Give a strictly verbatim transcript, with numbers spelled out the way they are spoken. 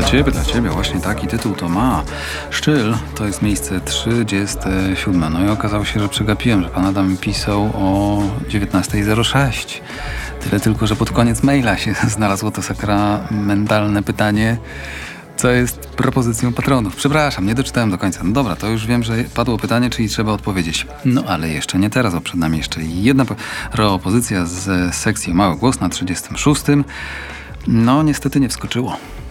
ciebie, dla ciebie, właśnie taki tytuł to ma. Szczyl to jest miejsce trzydzieste siódme. No i okazało się, że przegapiłem, że pan Adam pisał o dziewiętnasta zero sześć. Tyle tylko, że pod koniec maila się znalazło to sakramentalne pytanie, co jest propozycją patronów. Przepraszam, nie doczytałem do końca. No dobra, to już wiem, że padło pytanie, czyli trzeba odpowiedzieć. No ale jeszcze nie teraz, bo przed nami jeszcze jedna propozycja z sekcji Mały Głos na trzydziestym szóstym. No niestety nie wskoczyło.